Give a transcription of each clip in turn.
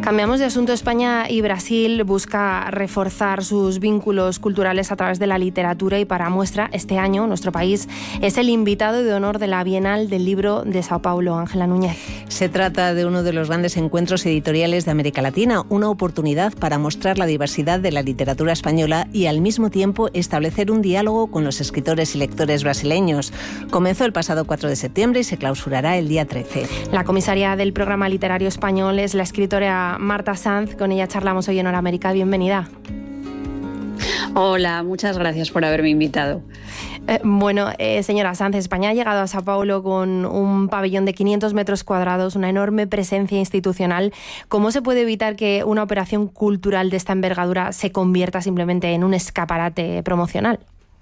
Cambiamos de asunto. España y Brasil busca reforzar sus vínculos culturales a través de la literatura y para muestra, este año nuestro país es el invitado de honor de la Bienal del Libro de Sao Paulo. Ángela Núñez. Se trata de uno de los grandes encuentros editoriales de América Latina, una oportunidad para mostrar la diversidad de la literatura española y al mismo tiempo establecer un diálogo con los escritores y lectores brasileños. Comenzó el pasado 4 de septiembre y se clausurará el día 13. La comisaria del programa literario español es la escritora Marta Sanz. Con ella charlamos hoy en Hora América. Bienvenida. Hola, muchas gracias por haberme invitado. Señora Sanz, España ha llegado a Sao Paulo con un pabellón de 500 metros cuadrados, una enorme presencia institucional. ¿Cómo se puede evitar que una operación cultural de esta envergadura se convierta simplemente en un escaparate promocional?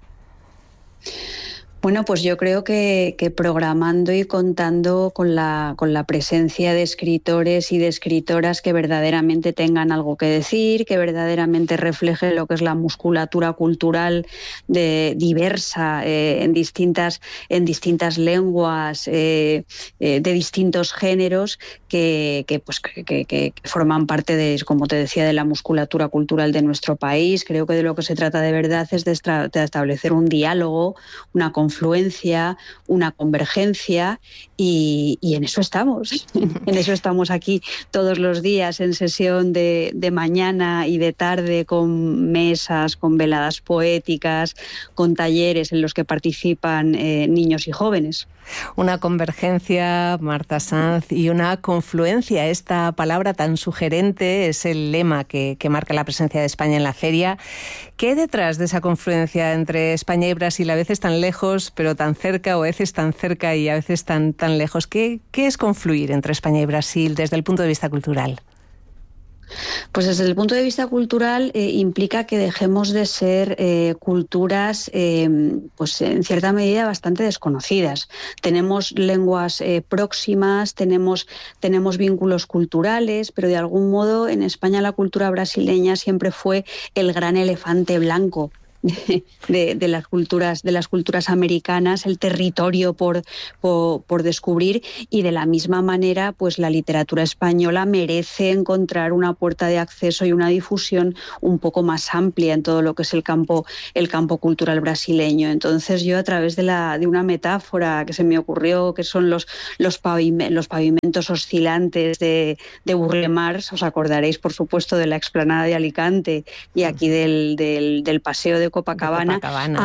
Bueno, pues yo creo que programando y contando con la presencia de escritores y de escritoras que verdaderamente tengan algo que decir, que verdaderamente refleje lo que es la musculatura cultural diversa en distintas lenguas, de distintos géneros, que forman parte de, como te decía, de la musculatura cultural de nuestro país. Creo que de lo que se trata de verdad es de establecer un diálogo, una confluencia, una convergencia y en eso estamos. En eso estamos aquí todos los días en sesión de mañana y de tarde, con mesas, con veladas poéticas, con talleres en los que participan niños y jóvenes. Una convergencia, Marta Sanz, y una confluencia. Esta palabra tan sugerente es el lema que marca la presencia de España en la feria. ¿Qué hay detrás de esa confluencia entre España y Brasil, a veces tan lejos, pero tan cerca, o a veces tan cerca y a veces tan lejos? ¿Qué es confluir entre España y Brasil desde el punto de vista cultural? Pues desde el punto de vista cultural implica que dejemos de ser culturas pues en cierta medida bastante desconocidas. Tenemos lenguas próximas, tenemos vínculos culturales, pero de algún modo en España la cultura brasileña siempre fue el gran elefante blanco de las culturas americanas, el territorio por descubrir, y de la misma manera pues la literatura española merece encontrar una puerta de acceso y una difusión un poco más amplia en todo lo que es el campo cultural brasileño. Entonces yo, a través de una metáfora que se me ocurrió, que son los pavimentos oscilantes de Burle Marx, os acordaréis por supuesto de la explanada de Alicante y aquí del paseo de Copacabana,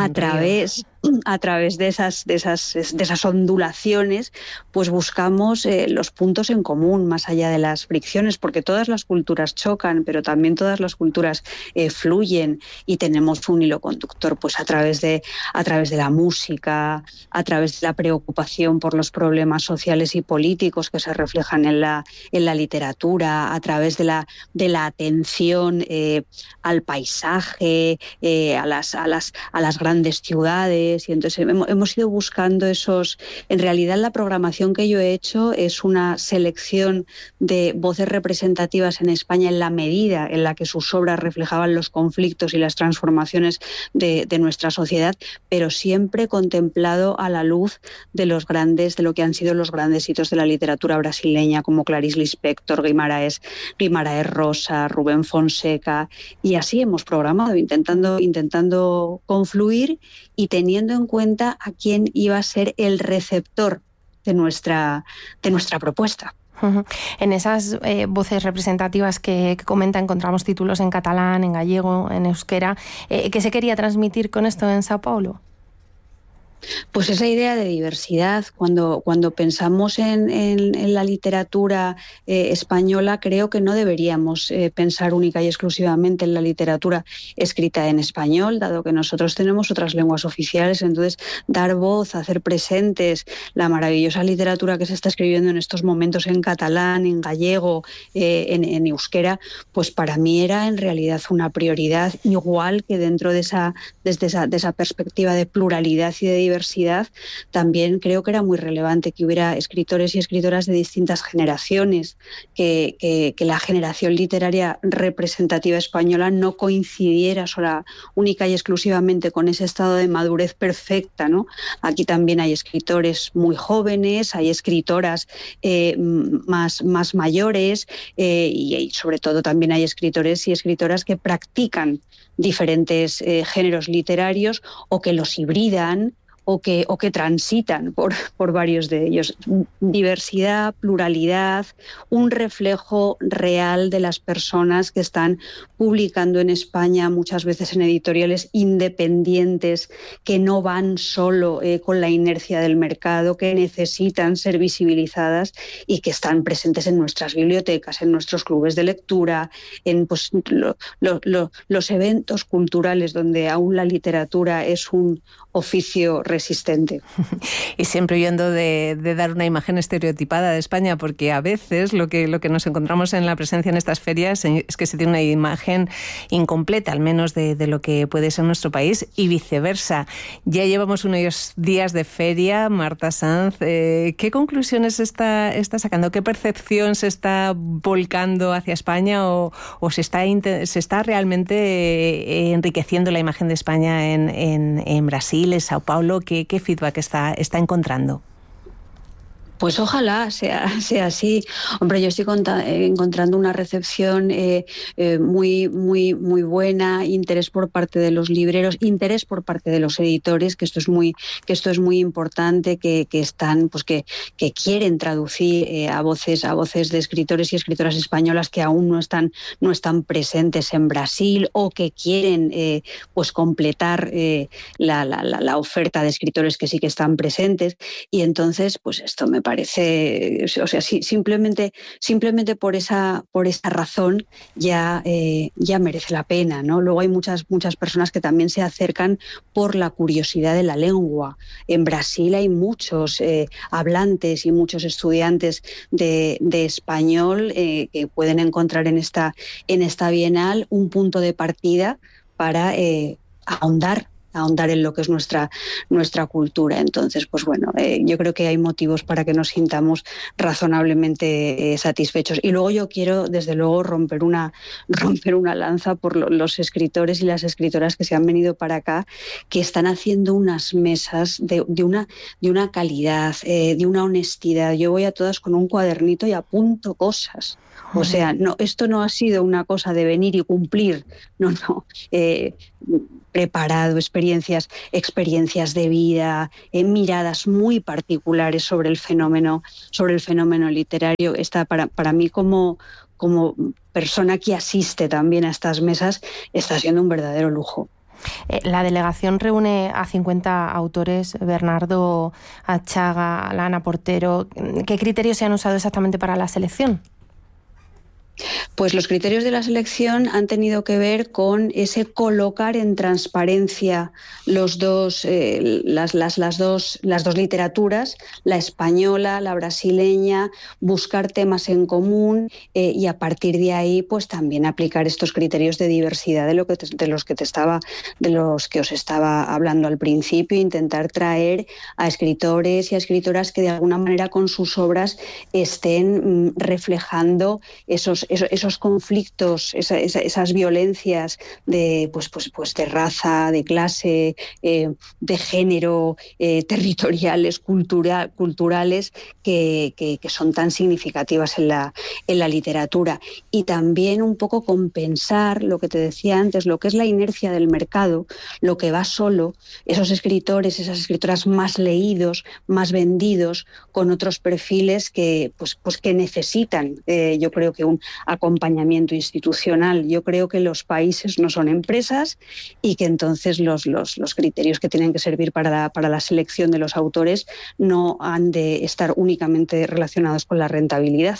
a través de esas ondulaciones, pues buscamos los puntos en común más allá de las fricciones, porque todas las culturas chocan, pero también todas las culturas fluyen, y tenemos un hilo conductor pues a través de la música, a través de la preocupación por los problemas sociales y políticos que se reflejan en la literatura, a través de la atención al paisaje, a las grandes ciudades. Y entonces hemos ido buscando esos. En realidad la programación que yo he hecho es una selección de voces representativas en España en la medida en la que sus obras reflejaban los conflictos y las transformaciones de nuestra sociedad, pero siempre contemplado a la luz de lo que han sido los grandes hitos de la literatura brasileña, como Clarice Lispector, Guimarães Rosa, Rubén Fonseca, y así hemos programado, intentando confluir y teniendo en cuenta a quién iba a ser el receptor de nuestra propuesta. En esas voces representativas que comenta encontramos títulos en catalán, en gallego, en euskera. ¿Qué se quería transmitir con esto en Sao Paulo? Pues esa idea de diversidad. Cuando pensamos en la literatura española, creo que no deberíamos pensar única y exclusivamente en la literatura escrita en español, dado que nosotros tenemos otras lenguas oficiales. Entonces, dar voz, hacer presentes la maravillosa literatura que se está escribiendo en estos momentos en catalán, en gallego, en euskera, pues para mí era en realidad una prioridad, igual que desde esa perspectiva de pluralidad y de diversidad, también creo que era muy relevante que hubiera escritores y escritoras de distintas generaciones, que la generación literaria representativa española no coincidiera única y exclusivamente con ese estado de madurez perfecta, ¿no? Aquí también hay escritores muy jóvenes, hay escritoras más mayores y sobre todo también hay escritores y escritoras que practican diferentes géneros literarios o que los hibridan o que transitan por varios de ellos. Diversidad, pluralidad, un reflejo real de las personas que están publicando en España, muchas veces en editoriales independientes, que no van solo con la inercia del mercado, que necesitan ser visibilizadas y que están presentes en nuestras bibliotecas, en nuestros clubes de lectura, en pues, los eventos culturales donde aún la literatura es un oficio resistente. Y siempre huyendo de dar una imagen estereotipada de España, porque a veces lo que nos encontramos en la presencia en estas ferias es que se tiene una imagen incompleta, al menos de lo que puede ser nuestro país, y viceversa. Ya llevamos unos días de feria, Marta Sanz. ¿Qué conclusiones está sacando? ¿Qué percepción se está volcando hacia España o se está realmente enriqueciendo la imagen de España en Brasil, en Sao Paulo? ¿Qué feedback está encontrando? Pues ojalá sea así. Hombre, yo estoy encontrando una recepción muy buena, interés por parte de los libreros, interés por parte de los editores, que esto es muy importante, que están, pues que quieren traducir a voces de escritores y escritoras españolas que aún no están presentes en Brasil, o que quieren pues completar la oferta de escritores que sí que están presentes. Y entonces, pues esto me parece, o sea, simplemente por esa razón ya merece la pena, ¿no? Luego hay muchas personas que también se acercan por la curiosidad de la lengua. En Brasil hay muchos hablantes y muchos estudiantes de español que pueden encontrar en esta Bienal un punto de partida para ahondar en lo que es nuestra cultura. Entonces, pues bueno, yo creo que hay motivos para que nos sintamos razonablemente satisfechos. Y luego yo quiero, desde luego, romper una lanza por los escritores y las escritoras que se han venido para acá, que están haciendo unas mesas de una calidad, de una honestidad. Yo voy a todas con un cuadernito y apunto cosas. O sea, no, esto no ha sido una cosa de venir y cumplir, no. Preparado, experiencias de vida, miradas muy particulares sobre el fenómeno literario. Para mí como persona que asiste también a estas mesas, está siendo un verdadero lujo. La delegación reúne a 50 autores, Bernardo Achaga, Lana Portero. ¿Qué criterios se han usado exactamente para la selección? Pues los criterios de la selección han tenido que ver con ese colocar en transparencia las dos literaturas, la española, la brasileña, buscar temas en común y a partir de ahí, pues también aplicar estos criterios de diversidad de los que os estaba hablando al principio, intentar traer a escritores y a escritoras que de alguna manera con sus obras estén reflejando esos conflictos, esas violencias de de raza, de clase, de género, territoriales, culturales que son tan significativas en la literatura. Y también un poco compensar lo que te decía antes, lo que es la inercia del mercado, lo que va solo, esos escritores, esas escritoras más leídos, más vendidos, con otros perfiles que necesitan, yo creo que un acompañamiento institucional. Yo creo que los países no son empresas y que entonces los criterios que tienen que servir para la selección de los autores no han de estar únicamente relacionados con la rentabilidad.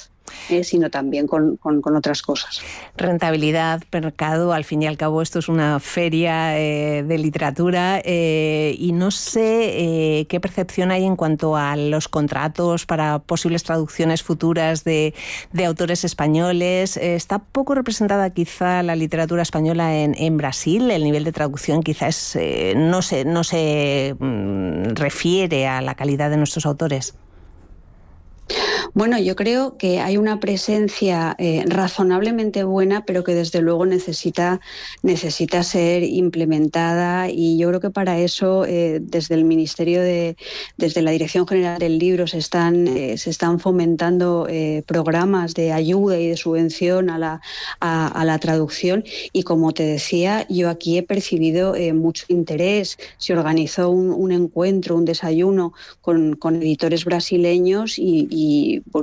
sino también con otras cosas. Rentabilidad, mercado, al fin y al cabo esto es una feria de literatura y no sé qué percepción hay en cuanto a los contratos para posibles traducciones futuras de autores españoles. Está poco representada quizá la literatura española en Brasil. El nivel de traducción quizás no se refiere a la calidad de nuestros autores. Bueno, yo creo que hay una presencia razonablemente buena, pero que desde luego necesita ser implementada, y yo creo que para eso desde el Ministerio desde la Dirección General del Libro se están fomentando programas de ayuda y de subvención a la traducción, y como te decía, yo aquí he percibido mucho interés. Se organizó un encuentro, un desayuno con editores brasileños y pues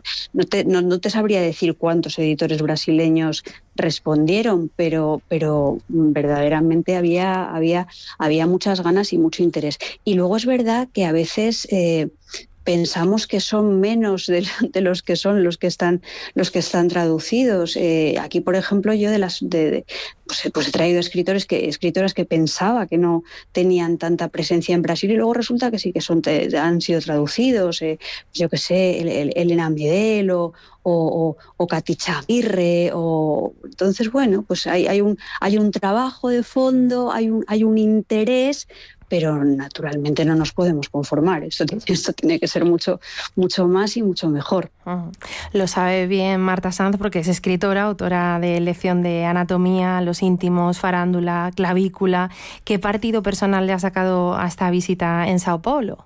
no te sabría decir cuántos editores brasileños respondieron, pero verdaderamente había muchas ganas y mucho interés. Y luego es verdad que a veces pensamos que son menos de los que son los que están traducidos. Aquí, por ejemplo, yo pues he traído escritoras que pensaba que no tenían tanta presencia en Brasil, y luego resulta que sí que han sido traducidos. Yo que sé, Elena Medel o Katy Chaguirre. Entonces, bueno, pues hay un trabajo de fondo, hay un interés, pero naturalmente no nos podemos conformar. Esto tiene que ser mucho más y mucho mejor. Lo sabe bien Marta Sanz, porque es escritora, autora de Lección de Anatomía, Los íntimos, Farándula, Clavícula. ¿Qué partido personal le ha sacado a esta visita en Sao Paulo?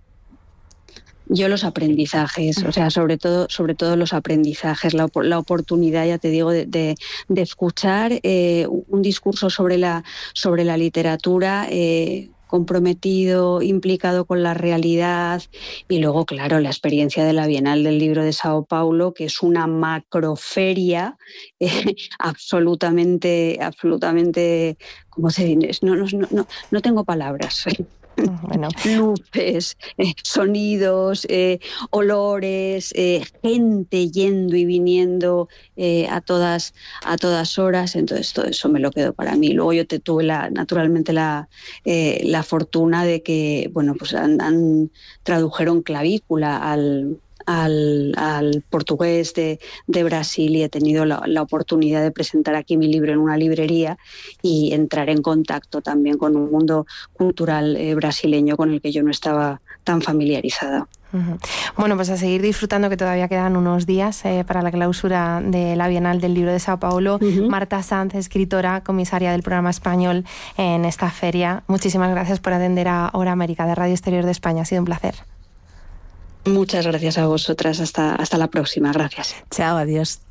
Yo los aprendizajes, o sea, sobre todo los aprendizajes, la oportunidad, ya te digo, de escuchar un discurso sobre la literatura comprometido, implicado con la realidad, y luego, claro, la experiencia de la Bienal del Libro de Sao Paulo, que es una macroferia absolutamente, ¿cómo se dice? No tengo palabras. Bueno. Luces, sonidos, olores, gente yendo y viniendo a todas horas. Entonces todo eso me lo quedo para mí. Luego yo tuve naturalmente la fortuna de que, bueno, pues tradujeron Clavícula al portugués de Brasil, y he tenido la oportunidad de presentar aquí mi libro en una librería y entrar en contacto también con un mundo cultural brasileño con el que yo no estaba tan familiarizada. Bueno, pues a seguir disfrutando, que todavía quedan unos días para la clausura de la Bienal del Libro de Sao Paulo. Marta Sanz, escritora, comisaria del programa español en esta feria. Muchísimas gracias por atender a Hora América de Radio Exterior de España. Ha sido un placer. Muchas gracias a vosotras. Hasta la próxima. Gracias. Chao, adiós.